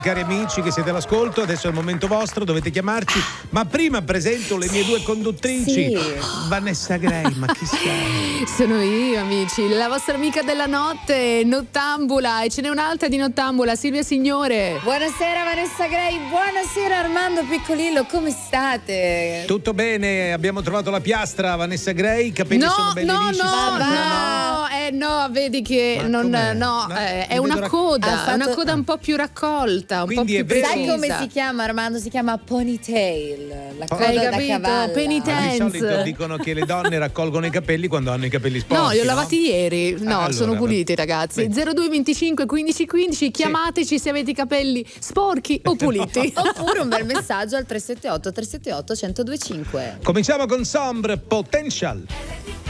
Cari amici che siete all'ascolto, adesso è il momento vostro, dovete chiamarci, ma prima presento le mie due conduttrici. Sì. Vanessa Gray, ma chi sei? Sono io, amici, la vostra amica della notte, Nottambula, e ce n'è un'altra di Nottambula, Silvia Signore. Buonasera Vanessa Gray, buonasera Armando Piccolillo, come state? Tutto bene, abbiamo trovato la piastra, Vanessa Gray, i capelli sono belli lisci. No, vedi che Ma non, com'è? no, No, è mi una vedo coda, Ha è una fatto- coda un po' più raccolta, un Quindi po' è più vero. Sai precisa. come si chiama Armando? Si chiama ponytail, la coda Hai da capito? cavallo. Penitenza. Di solito dicono che le donne raccolgono i capelli quando hanno i capelli sporchi. No, li ho lavati ieri. No, allora, sono puliti, ragazzi. Beh. 02 25 15 15, chiamateci se avete i capelli sporchi o puliti. Oppure un bel messaggio al 378 378 1025. Cominciamo con Sombre Potential.